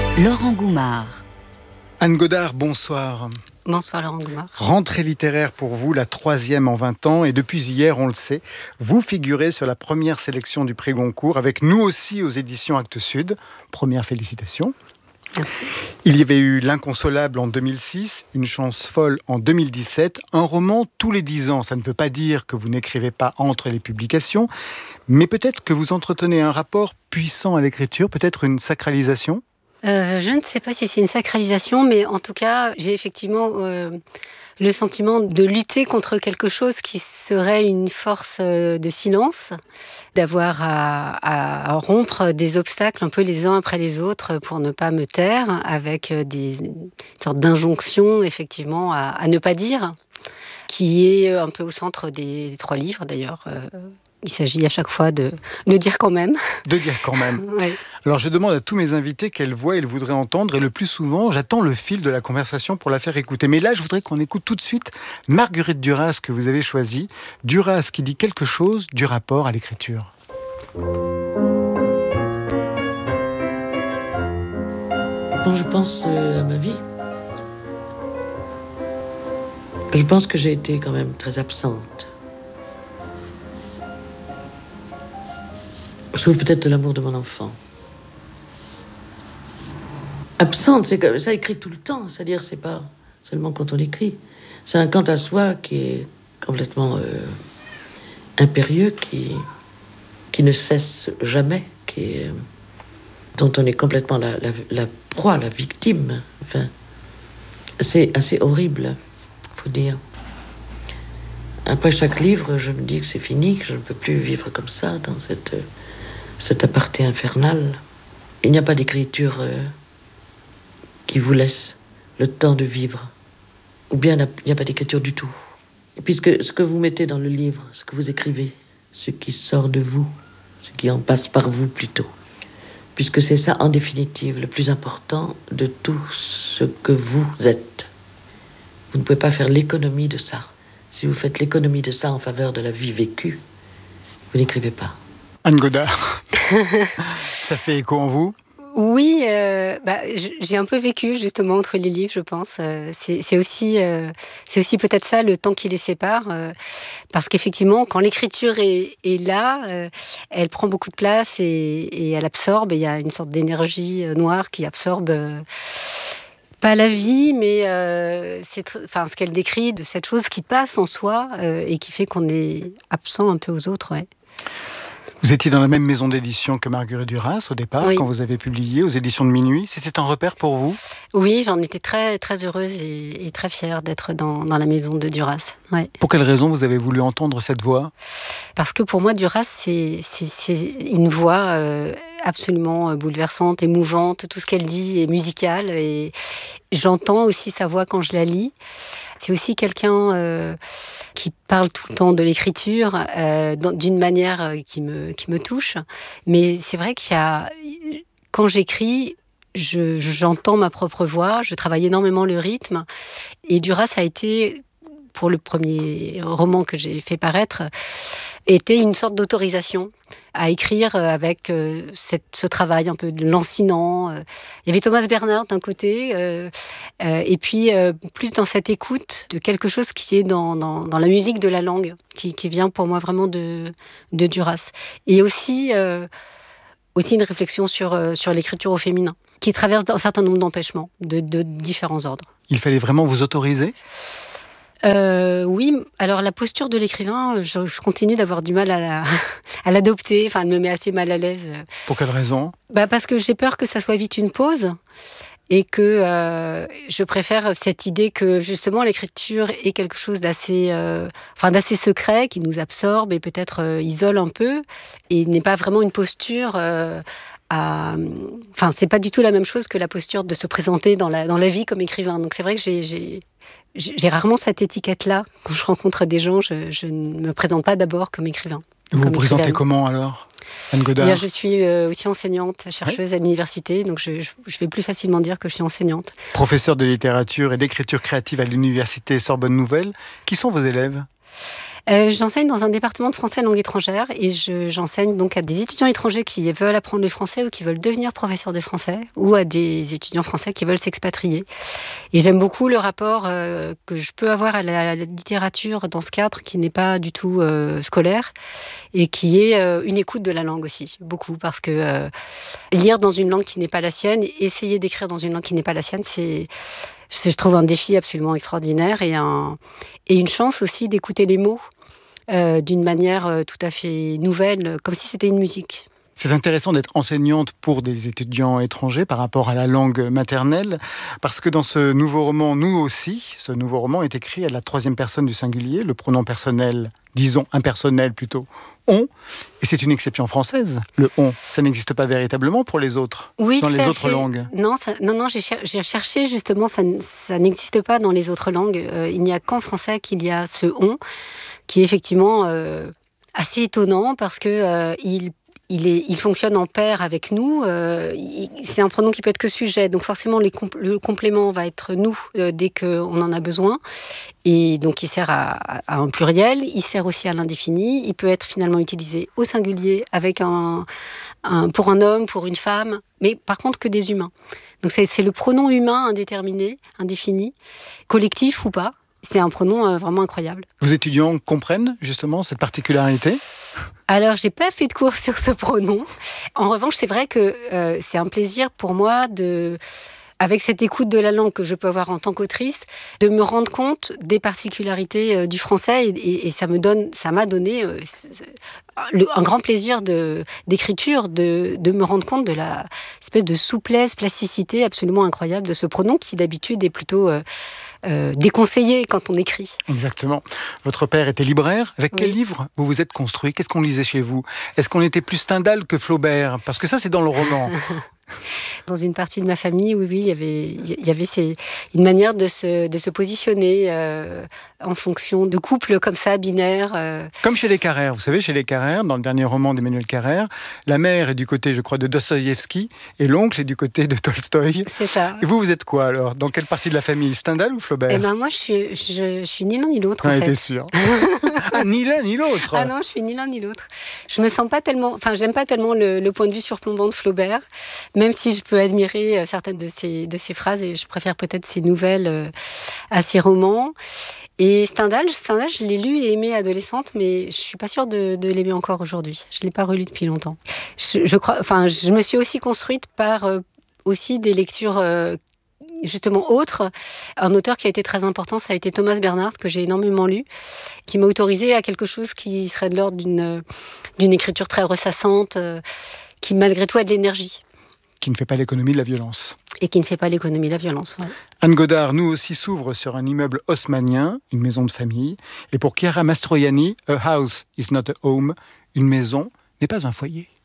Laurent Goumard. Anne Godard, bonsoir. Bonsoir Laurent Goumard. Rentrée littéraire pour vous, la 3e en 20 ans. Et depuis hier, on le sait, vous figurez sur la première sélection du prix Goncourt, avec nous aussi aux éditions Actes Sud. Première félicitation. Merci. Il y avait eu L'Inconsolable en 2006, Une chance folle en 2017, un roman tous les 10 ans. Ça ne veut pas dire que vous n'écrivez pas entre les publications, mais peut-être que vous entretenez un rapport puissant à l'écriture, peut-être une sacralisation. Je ne sais pas si c'est une sacralisation, mais en tout cas, j'ai effectivement le sentiment de lutter contre quelque chose qui serait une force de silence, d'avoir à rompre des obstacles un peu les uns après les autres pour ne pas me taire, avec une sorte d'injonction effectivement à ne pas dire, qui est un peu au centre des 3 livres d'ailleurs. Il s'agit à chaque fois de dire quand même. De dire quand même. Oui. Alors je demande à tous mes invités quelle voix ils voudraient entendre et le plus souvent, j'attends le fil de la conversation pour la faire écouter. Mais là, je voudrais qu'on écoute tout de suite Marguerite Duras que vous avez choisie. Duras qui dit quelque chose du rapport à l'écriture. Quand je pense à ma vie, je pense que j'ai été quand même très absente. Sauf peut-être de l'amour de mon enfant. Absente, c'est comme ça, écrit tout le temps. C'est-à-dire, c'est pas seulement quand on écrit. C'est un quant à soi qui est complètement impérieux, qui ne cesse jamais, dont on est complètement la proie, la victime. Enfin, c'est assez horrible, faut dire. Après chaque livre, je me dis que c'est fini, que je ne peux plus vivre comme ça, dans cet aparté infernal. Il n'y a pas d'écriture qui vous laisse le temps de vivre. Ou bien il n'y a pas d'écriture du tout. Puisque ce que vous mettez dans le livre, ce que vous écrivez, ce qui sort de vous, ce qui en passe par vous plutôt, puisque c'est ça en définitive le plus important de tout ce que vous êtes. Vous ne pouvez pas faire l'économie de ça. Si vous faites l'économie de ça en faveur de la vie vécue, vous n'écrivez pas. Anne Godard, ça fait écho en vous ? Oui, j'ai un peu vécu justement entre les livres, je pense. C'est aussi peut-être ça, le temps qui les sépare. Parce qu'effectivement, quand l'écriture est là, elle prend beaucoup de place et elle absorbe. Il y a une sorte d'énergie noire qui absorbe pas la vie, mais ce qu'elle décrit de cette chose qui passe en soi et qui fait qu'on est absent un peu aux autres. Ouais. Vous étiez dans la même maison d'édition que Marguerite Duras au départ, oui. Quand vous avez publié aux éditions de Minuit. C'était un repère pour vous ? Oui, j'en étais très, très heureuse et très fière d'être dans la maison de Duras. Ouais. Pour quelle raison vous avez voulu entendre cette voix ? Parce que pour moi, Duras, c'est une voix absolument bouleversante, émouvante. Tout ce qu'elle dit est musical et j'entends aussi sa voix quand je la lis. C'est aussi quelqu'un qui parle tout le temps de l'écriture d'une manière qui me touche. Mais c'est vrai quand j'écris, j'entends ma propre voix, je travaille énormément le rythme. Et Duras a été, pour le premier roman que j'ai fait paraître, était une sorte d'autorisation à écrire avec ce travail un peu lancinant. Il y avait Thomas Bernhard d'un côté, et puis plus dans cette écoute de quelque chose qui est dans la musique de la langue, qui vient pour moi vraiment de Duras. Et aussi une réflexion sur l'écriture au féminin, qui traverse un certain nombre d'empêchements de différents ordres. Il fallait vraiment vous autoriser ? Oui, alors la posture de l'écrivain, je continue d'avoir du mal à l'adopter, enfin elle me met assez mal à l'aise. Pour quelle raison ? Parce que j'ai peur que ça soit vite une pause et que je préfère cette idée que justement l'écriture est quelque chose d'assez secret, qui nous absorbe et peut-être isole un peu et n'est pas vraiment une posture c'est pas du tout la même chose que la posture de se présenter dans la vie comme écrivain. Donc c'est vrai que j'ai rarement cette étiquette-là. Quand je rencontre des gens, je ne me présente pas d'abord comme écrivain. Vous vous présentez comment alors, Anne Godard ? Bien, je suis aussi enseignante, chercheuse à l'université, donc je vais plus facilement dire que je suis enseignante. Professeure de littérature et d'écriture créative à l'université Sorbonne Nouvelle. Qui sont vos élèves ? J'enseigne dans un département de français langue étrangère et j'enseigne donc à des étudiants étrangers qui veulent apprendre le français ou qui veulent devenir professeurs de français ou à des étudiants français qui veulent s'expatrier. Et j'aime beaucoup le rapport que je peux avoir à la littérature dans ce cadre qui n'est pas du tout scolaire et qui est une écoute de la langue aussi, beaucoup, parce que lire dans une langue qui n'est pas la sienne, essayer d'écrire dans une langue qui n'est pas la sienne, c'est je trouve un défi absolument extraordinaire et une chance aussi d'écouter les mots d'une manière tout à fait nouvelle, comme si c'était une musique. C'est intéressant d'être enseignante pour des étudiants étrangers par rapport à la langue maternelle, parce que dans ce nouveau roman, nous aussi, ce nouveau roman est écrit à la troisième personne du singulier, le pronom personnel, disons impersonnel plutôt, on, et c'est une exception française, le on. Ça n'existe pas véritablement pour les autres, oui, dans les autres langues. Non, j'ai cherché justement, ça n'existe pas dans les autres langues. Il n'y a qu'en français qu'il y a ce on, qui est effectivement assez étonnant parce que il fonctionne en paire avec nous. C'est un pronom qui peut être que sujet. Donc forcément, le complément va être nous dès qu'on en a besoin. Et donc, il sert à un pluriel. Il sert aussi à l'indéfini. Il peut être finalement utilisé au singulier avec pour un homme, pour une femme. Mais par contre, que des humains. Donc, c'est le pronom humain indéterminé, indéfini, collectif ou pas. C'est un pronom vraiment incroyable. Vos étudiants comprennent justement cette particularité ? Alors, j'ai pas fait de cours sur ce pronom. En revanche, c'est vrai que c'est un plaisir pour moi avec cette écoute de la langue que je peux avoir en tant qu'autrice, de me rendre compte des particularités du français et ça m'a donné un grand plaisir d'écriture, de me rendre compte de la espèce de souplesse, plasticité absolument incroyable de ce pronom qui d'habitude est plutôt déconseillé quand on écrit. Exactement. Votre père était libraire. Avec quel livre vous vous êtes construit ? Qu'est-ce qu'on lisait chez vous ? Est-ce qu'on était plus Stendhal que Flaubert ? Parce que ça, c'est dans le roman. Dans une partie de ma famille, oui, il y avait une manière de se positionner en fonction de couples comme ça, binaires. Comme chez les Carrère. Vous savez, chez les Carrère, dans le dernier roman d'Emmanuel Carrère, la mère est du côté, je crois, de Dostoïevski et l'oncle est du côté de Tolstoï. C'est ça. Et vous êtes quoi alors ? Dans quelle partie de la famille ? Stendhal ou Flaubert ? Eh ben moi, je suis ni l'un ni l'autre. On était sûr. Ah, ni l'un ni l'autre. Ah non, je suis ni l'un ni l'autre. Je me sens pas tellement, j'aime pas tellement le point de vue surplombant de Flaubert, même si je peux admirer certaines de ses phrases et je préfère peut-être ses nouvelles à ses romans. Et Stendhal, je l'ai lu et aimé adolescente, mais je suis pas sûre de l'aimer encore aujourd'hui. Je l'ai pas relu depuis longtemps. Je me suis aussi construite par aussi des lectures justement autre. Un auteur qui a été très important, ça a été Thomas Bernhard, que j'ai énormément lu, qui m'a autorisée à quelque chose qui serait de l'ordre d'une écriture très ressassante, qui malgré tout a de l'énergie. Qui ne fait pas l'économie de la violence. Et qui ne fait pas l'économie de la violence, ouais. Anne Godard, nous aussi, s'ouvre sur un immeuble haussmannien, une maison de famille. Et pour Chiara Mastroianni, a house is not a home, une maison n'est pas un foyer.